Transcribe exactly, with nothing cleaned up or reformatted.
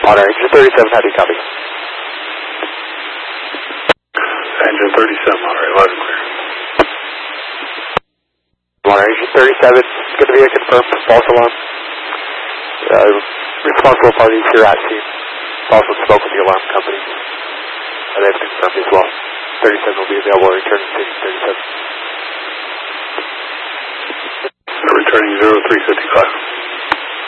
Honor, engine thirty-seven, how do you copy? Engine thirty-seven, all right, loud and clear. Honor, engine thirty-seven, it's going to be a confirmed false alarm. Uh, responsible parties here at scene. Also spoke with the alarm company. Uh, they've confirmed as well. thirty-seven will be available returning station thirty-seven. Returning zero three fifty-five.